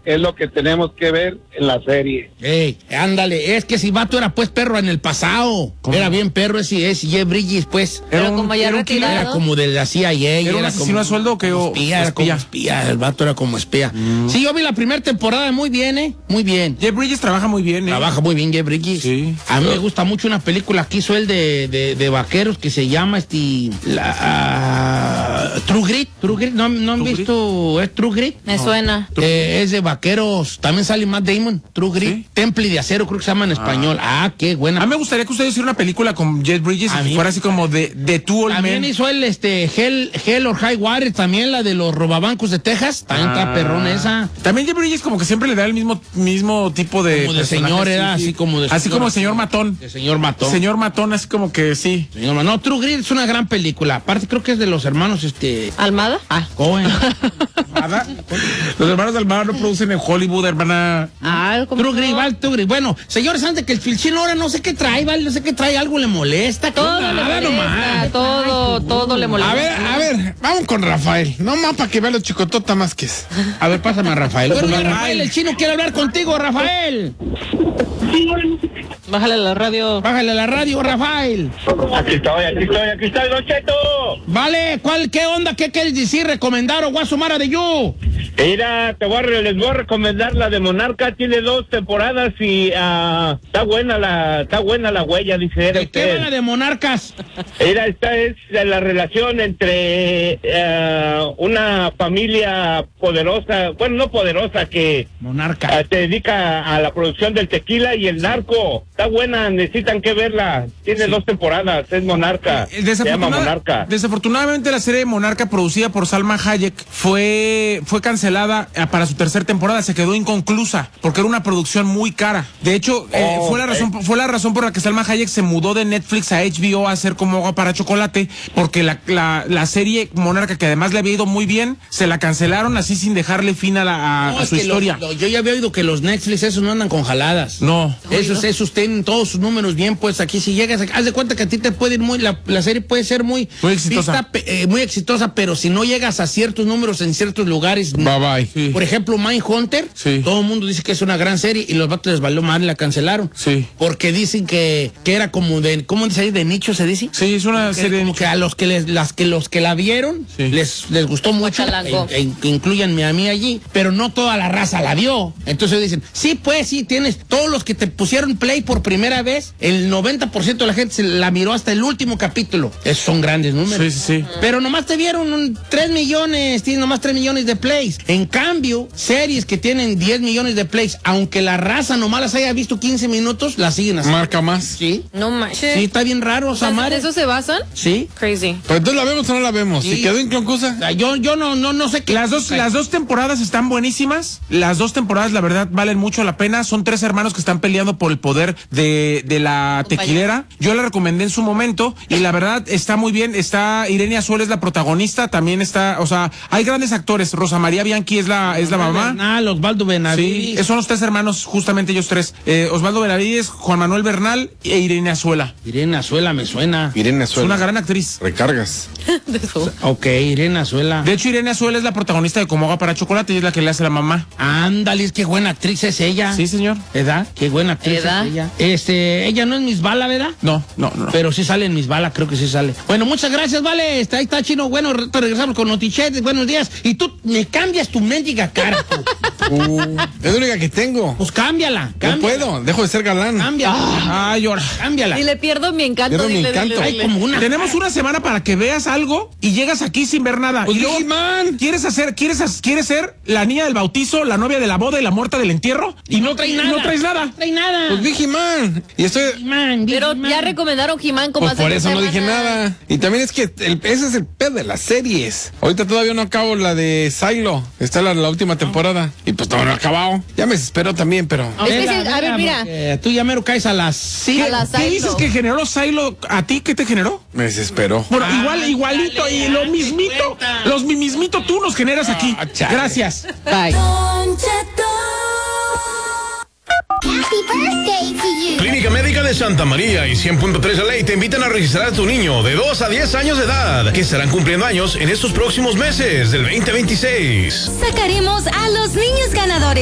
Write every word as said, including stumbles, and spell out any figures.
es lo que tenemos que ver en la serie. Ey, ándale, es que si vato era pues perro en el pasado. ¿Cómo? Era bien perro ese, ese Jeff Bridges, pues. Pero era como ya era retirado. Era como de la C I A. ¿Era un asesino a sueldo que como espía, era como espía, el vato era como espía. Mm. Sí, yo vi la primera temporada muy bien, ¿eh? Muy bien. Jeff Bridges trabaja muy bien, ¿eh? Trabaja muy bien Jeff Bridges. Sí. A mí me gusta mucho una película que hizo él de, de, de vaqueros que se llama este... La, uh, True Grit. True Grit, ¿no, no han True visto? ¿Es True Grit? Me no. suena. Eh, es de vaqueros. También sale Matt Damon. True Grit. ¿Sí? Temple de acero, creo que se llama en ah. español. Ah, qué buena. A mí me gustaría que ustedes hicieran una película con Jeff Bridges y que fuera así como de, de Two Old También Men. hizo él este Hell, Hell or High Water, también la de los robabancos de Texas. También ah. está perrón esa. También Jeff Bridges como que siempre le da el mismo, mismo tipo de... Como de señor, era sí, así como de... Así como señor matón. De señor matón. Señor matón, así como que sí. Señor matón. No, True Grit es una gran película. Aparte creo que es de los hermanos, este... ¿Almada? Ah, Cohen. ¿Almada? Los hermanos Almada no producen en Hollywood, hermana. Ah, True Grit, vale, True Grit. Bueno, señores, antes de que el Filchín ahora no sé qué trae, vale, no sé qué trae, algo le molesta. Todo le molesta, nomás. todo, todo le molesta. A ver, a ver, vamos con Rafael. No más para que vea los chicotota más que es. A ver, pásame a Rafael. Bueno, Rafael, Rafael, el chino quiere hablar contigo, Rafael. Bájale la radio. Bájale la radio, Rafael. Aquí estoy, aquí estoy, aquí estoy, Don Cheto. Vale, ¿cuál, qué onda, qué quieres decir, recomendar o guasumara de you? Mira, te voy a, les voy a recomendar la de Monarca, tiene dos temporadas y uh, está buena la, está buena la huella, dice. ¿De qué va la de Monarcas? Mira, esta es la relación entre uh, una familia poderosa, bueno, no poderosa, que Monarca uh, se dedica a la producción del tequila y el narco. Está buena, necesitan que verla. Tiene sí. dos temporadas, es Monarca. Eh, se llama Monarca. Desafortunadamente la serie Monarca, producida por Salma Hayek, fue, fue cancelada para su tercera temporada, se quedó inconclusa, porque era una producción muy cara. De hecho, oh, eh, fue, la razón, fue la razón por la que Salma Hayek se mudó de Netflix a H B O a hacer como agua para chocolate, porque la, la, la serie Monarca, que además le había ido muy bien, se la cancelaron así sin dejarle fin a, la, a, no, a su historia. Lo, lo, yo ya había oído que los Netflix esos no andan con jaladas. No. Esos, esos tienen todos sus números bien, pues aquí si llegas, haz de cuenta que a ti te puede ir muy, la, la serie puede ser muy, muy exitosa. Vista, eh, muy exitosa, pero si no llegas a ciertos números en ciertos lugares. Bye bye. Sí. Por ejemplo, Mindhunter, sí. todo el mundo dice que es una gran serie y los vatos les valió mal y la cancelaron. Sí. Porque dicen que, que era como de, ¿cómo dice ahí? De nicho se dice. Sí, es una que, serie como de que a los que les, las que los que la vieron sí. les, les gustó mucho, e, e, que incluyanme a mí allí, pero no toda la raza la vio. Entonces dicen, sí, pues sí, tienes todos los que te pusieron play por primera vez, el noventa por ciento de la gente se la miró hasta el último capítulo. Esos son grandes números. Sí, sí, sí. Pero nomás te vieron un, tres millones, tienes nomás tres millones de plays. En cambio, series que tienen diez millones de plays, aunque la raza nomás las haya visto quince minutos, la siguen así. Marca más. Sí. No manches. Sí, está bien raro, o sea, ¿De eso se basan? Sí. Crazy. Pero entonces la vemos o no la vemos. Sí. Si quedó inconclusa. O sea, yo, yo no, no, no sé qué. Las dos, las dos temporadas están buenísimas. Las dos temporadas, la verdad, valen mucho la pena. Son tres hermanos que están peleando por el poder de, de la tequilera. Yo la recomendé en su momento y la verdad está muy bien. Está Irene Azuel es la protagonista, también está, o sea, hay grandes actores. Rosa María Bianchi es la, es la mamá. Ah, Osvaldo Benavides. Sí, son los tres hermanos, justamente ellos tres. Eh, Osvaldo Benavides, Juan Manuel Bernal e Irene Azuela. Irene Azuela me suena. Irene Azuela. Es una gran actriz. Recargas. Ok, Irene Azuela. De hecho, Irene Azuela es la protagonista de Como Agua para Chocolate y es la que le hace la mamá. Ándale, es que buena actriz es ella. Sí, señor. ¿Verdad? Qué buena actriz ¿Edad? es ella. Este, ella no es Miss Bala, ¿verdad? No, no, no. Pero sí sale en Miss Bala, creo que sí sale. Bueno, muchas gracias, vale. Está, ahí está, Chino. Bueno, regresamos con Notichet. Buenos días. Y tú me cambias tu mendiga cara. Uh, es la única que tengo. Pues cámbiala, cámbiala. No puedo, dejo de ser galán. Cámbiala. Ah, ay, ahora. Cámbiala. Y le pierdo mi encanto. Pierdo mi dile, encanto. dile, dile. Ay, como una... Tenemos una semana para que veas algo y llegas aquí sin ver nada. Pues y luego, He-Man. ¿quieres hacer, quieres, quieres ser la niña del bautizo, la novia de la boda y la muerta del entierro? Y no, traes nada. No traes nada. No traes nada. Pues vi He-Man. Y estoy. He-Man, Pero He-Man. ya recomendaron He-Man como Pues hace por dos eso no dije semanas. nada. Y también es que el, ese es el pedo de las series. Ahorita todavía no acabo la de Silo. Está la, la última temporada. Y pues todavía no he acabado. Ya me desespero también, pero. Es que Vela, sí, a ver, vela, mira. porque Tú ya mero caes a las... Sí, A la ¿qué Silo. dices que generó Silo a ti? ¿Qué te generó? Me desespero. Bueno, Ah, igual, igualito, dale, y lo dale mismito, cuenta. los mismito tú nos generas aquí. Ah, chale. Gracias. Bye. Happy birthday to you. Clínica Médica de Santa María y cien punto tres Ley te invitan a registrar a tu niño de dos a diez años de edad, que estarán cumpliendo años en estos próximos meses del veinte veintiséis. Sacaremos a los niños ganadores